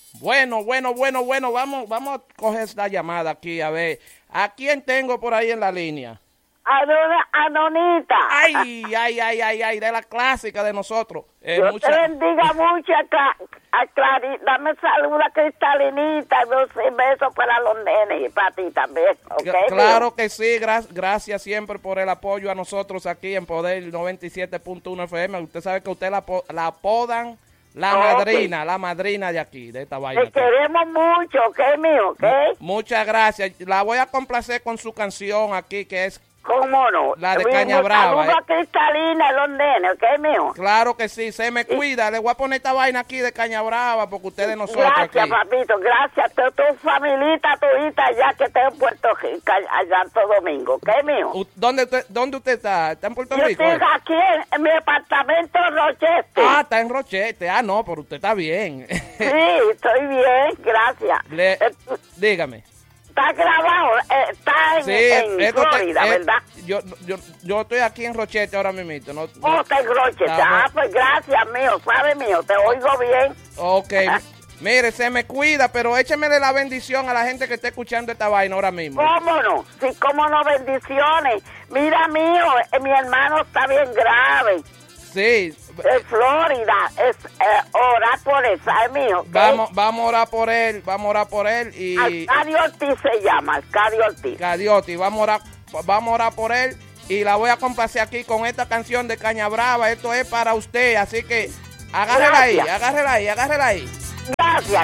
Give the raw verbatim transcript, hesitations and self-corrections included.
Bueno, bueno, bueno, bueno, vamos, vamos a coger esta llamada aquí, a ver. ¿A quién tengo por ahí en la línea? A dona Anonita. Ay, ay, ay, ay, ay, de la clásica de nosotros. Eh, Dios mucha... te bendiga mucho a, Cla a Clarita. Dame salud a Cristalinita. Dos besos para los nenes y para ti también. ¿Okay? Claro que sí, gra gracias siempre por el apoyo a nosotros aquí en Poder noventa y siete punto uno F M. Usted sabe que usted la, la apodan la okay. madrina, la madrina de aquí, de esta vaina. Te queremos mucho, ¿ok, mío? ¿Okay? Muchas gracias. La voy a complacer con su canción aquí, que es... ¿Cómo no? La de Caña Brava. Saludos a Cristalina, los nenes, ¿ok, mijo? Claro que sí, se me cuida. Le voy a poner esta vaina aquí de Caña Brava porque ustedes nosotros Gracias, aquí. papito, gracias. Tu, tu familita, tu hija allá que está en Puerto Rico, allá en Santo Domingo, ¿ok, mijo? ¿Dónde usted, dónde usted está? ¿Está en Puerto Yo Rico? Yo estoy aquí en, en mi apartamento en Rochete. Ah, está en Rochete. Ah, no, pero usted está bien. Sí, estoy bien, gracias. Le, eh, dígame. Está grabado, eh, está en, sí, en Florida, te, eh, ¿verdad? Yo, yo, yo estoy aquí en Rochete ahora mismo. No, oh, no, está en Rochete. Estamos... Ah, pues gracias, mío, sabe, mío, te oigo bien. Ok, mire, se me cuida, pero échemele la bendición a la gente que está escuchando esta vaina ahora mismo. ¿Cómo no? Sí, cómo no, bendiciones. Mira, mío, eh, mi hermano está bien grave. Sí. En Florida, es eh, orar por él, ¿sabes, mijo? Vamos, vamos a orar por él, vamos a orar por él y... Arcadio Ortiz se llama, Arcadio Ortiz. Arcadio Ortiz, vamos a orar, vamos a orar por él y la voy a complacer aquí con esta canción de Caña Brava. Esto es para usted, así que agárrela ahí, agárrela ahí, agárrela ahí. Gracias.